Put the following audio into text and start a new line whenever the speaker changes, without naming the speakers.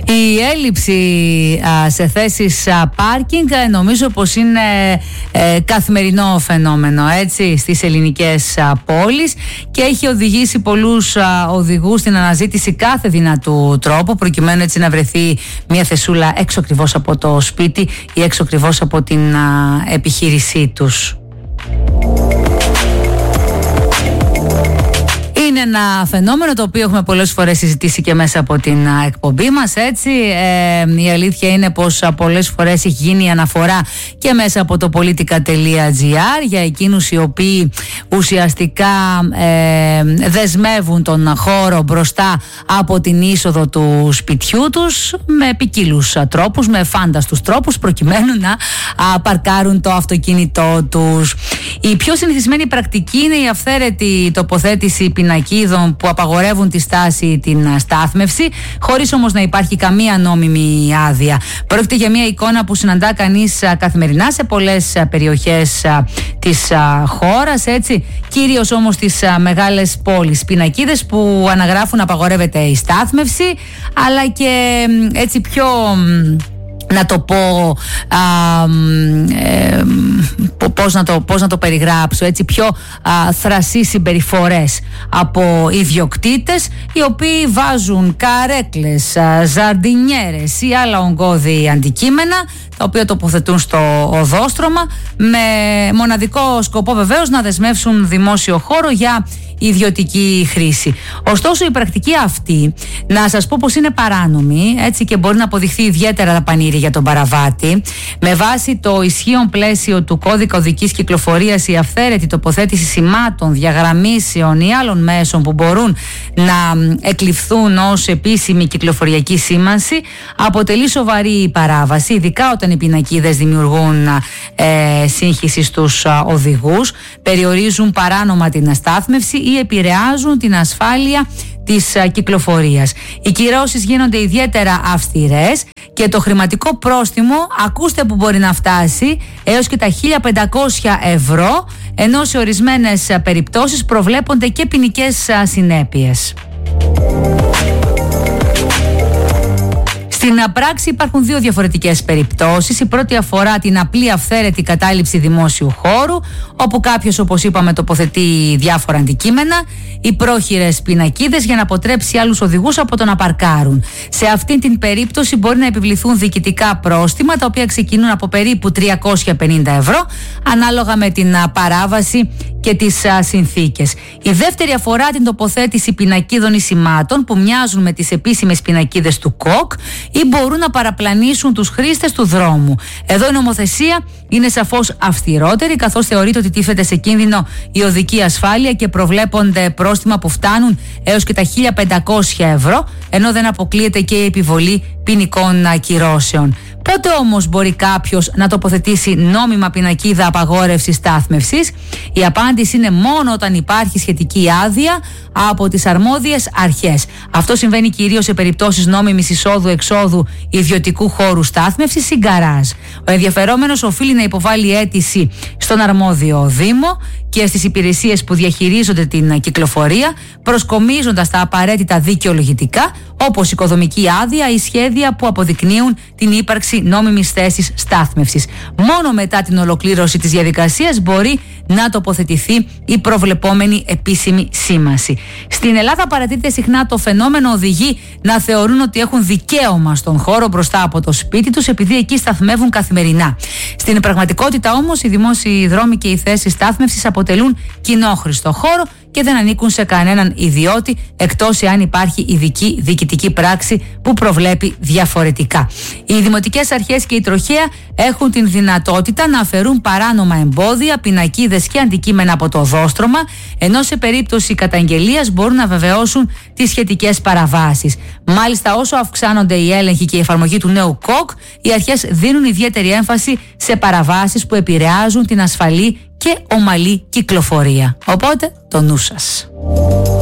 Η έλλειψη σε θέσεις πάρκινγκ νομίζω πως είναι καθημερινό φαινόμενο, έτσι, στις ελληνικές πόλεις, και έχει οδηγήσει πολλούς οδηγούς στην αναζήτηση κάθε δυνατού τρόπου προκειμένου έτσι να βρεθεί μια θεσούλα έξω ακριβώς από το σπίτι ή έξω ακριβώς από την επιχείρησή τους. Είναι ένα φαινόμενο το οποίο έχουμε πολλές φορές συζητήσει και μέσα από την εκπομπή μας, έτσι. Η αλήθεια είναι πως πολλές φορές έχει γίνει αναφορά και μέσα από το politica.gr για εκείνους οι οποίοι ουσιαστικά δεσμεύουν τον χώρο μπροστά από την είσοδο του σπιτιού τους με ποικίλους τρόπους, με φάνταστους τρόπους προκειμένου να παρκάρουν το αυτοκίνητό τους. Η πιο συνηθισμένη πρακτική είναι η αυθαίρετη τοποθέτηση πινακίδων που απαγορεύουν τη στάση, την στάθμευση, χωρίς όμως να υπάρχει καμία νόμιμη άδεια. Πρόκειται για μια εικόνα που συναντά κανείς καθημερινά σε πολλές περιοχές της χώρας, έτσι, κυρίως όμως στις μεγάλες πόλεις. Πινακίδες που αναγράφουν απαγορεύεται η στάθμευση, αλλά και έτσι πιο... να το πω, πώς να το περιγράψω, έτσι, πιο θρασείς συμπεριφορές από ιδιοκτήτες οι οποίοι βάζουν καρέκλες, ζαρντινιέρες ή άλλα ογκώδη αντικείμενα, τα οποία τοποθετούν στο οδόστρωμα με μοναδικό σκοπό βεβαίως να δεσμεύσουν δημόσιο χώρο για ιδιωτική χρήση. Ωστόσο, η πρακτική αυτή, να σας πω πως είναι παράνομη, έτσι, και μπορεί να αποδειχθεί ιδιαίτερα δαπανήρη για τον παραβάτη. Με βάση το ισχύον πλαίσιο του κώδικα οδικής κυκλοφορίας, η αυθαίρετη τοποθέτηση σημάτων, διαγραμμίσεων ή άλλων μέσων που μπορούν να εκλειφθούν ως επίσημη κυκλοφοριακή σήμανση αποτελεί σοβαρή παράβαση, ειδικά όταν οι πινακίδες δημιουργούν σύγχυση στους οδηγούς, περιορίζουν παράνομα την στάθμευση ή επηρεάζουν την ασφάλεια της κυκλοφορίας. Οι κυρώσεις γίνονται ιδιαίτερα αυστηρές και το χρηματικό πρόστιμο, ακούστε που μπορεί να φτάσει, έως και τα 1.500 ευρώ, ενώ σε ορισμένες περιπτώσεις προβλέπονται και ποινικές συνέπειες. Στην πράξη υπάρχουν δύο διαφορετικές περιπτώσεις. Η πρώτη αφορά την απλή αυθαίρετη κατάληψη δημόσιου χώρου, όπου κάποιος, όπως είπαμε, τοποθετεί διάφορα αντικείμενα ή πρόχειρες πινακίδες για να αποτρέψει άλλους οδηγούς από το να παρκάρουν. Σε αυτή την περίπτωση μπορεί να επιβληθούν διοικητικά πρόστιμα, τα οποία ξεκινούν από περίπου 350 ευρώ, ανάλογα με την παράβαση και τις συνθήκες. Η δεύτερη αφορά την τοποθέτηση πινακίδων ή σημάτων που μοιάζουν με τις επίσημες πινακίδες του ΚΟΚ ή μπορούν να παραπλανήσουν τους χρήστες του δρόμου. Εδώ η νομοθεσία είναι σαφώς αυστηρότερη, καθώς θεωρείται ότι τίθεται σε κίνδυνο η οδική ασφάλεια και προβλέπονται πρόστιμα που φτάνουν έως και τα 1.500 ευρώ, ενώ δεν αποκλείεται και η επιβολή ποινικών κυρώσεων. Πότε όμως μπορεί κάποιος να τοποθετήσει νόμιμα πινακίδα απαγόρευσης στάθμευσης? Η απάντηση είναι μόνο όταν υπάρχει σχετική άδεια από τις αρμόδιες αρχές. Αυτό συμβαίνει κυρίως σε περιπτώσεις νόμιμης εισόδου-εξόδου ιδιωτικού χώρου στάθμευσης ή γκαράζ. Ο ενδιαφερόμενος οφείλει να υποβάλει αίτηση στον αρμόδιο Δήμο και στις υπηρεσίες που διαχειρίζονται την κυκλοφορία, προσκομίζοντας τα απαραίτητα δικαιολογητικά, όπως οικοδομική άδεια ή σχέδια που αποδεικνύουν την ύπαρξη νόμιμης θέσης στάθμευσης. Μόνο μετά την ολοκλήρωση της διαδικασίας μπορεί να τοποθετηθεί η προβλεπόμενη επίσημη σήμανση. Στην Ελλάδα παρατηρείται συχνά το φαινόμενο οδηγοί να θεωρούν ότι έχουν δικαίωμα στον χώρο μπροστά από το σπίτι τους, επειδή εκεί σταθμεύουν καθημερινά. Στην πραγματικότητα όμως, οι δημόσιοι δρόμοι και οι θέσεις στάθμευσης αποτελούν κοινόχρηστο χώρο και δεν ανήκουν σε κανέναν ιδιώτη, εκτός εάν υπάρχει ειδική διοικητική πράξη που προβλέπει διαφορετικά. Οι δημοτικές αρχές και η τροχέα έχουν την δυνατότητα να αφαιρούν παράνομα εμπόδια, πινακίδες και αντικείμενα από το οδόστρωμα, ενώ σε περίπτωση καταγγελίας μπορούν να βεβαιώσουν τις σχετικές παραβάσεις. Μάλιστα, όσο αυξάνονται οι έλεγχοι και η εφαρμογή του νέου ΚΟΚ, οι αρχές δίνουν ιδιαίτερη έμφαση σε παραβάσεις που επηρεάζουν την ασφαλή και ομαλή κυκλοφορία. Οπότε, το νου σας.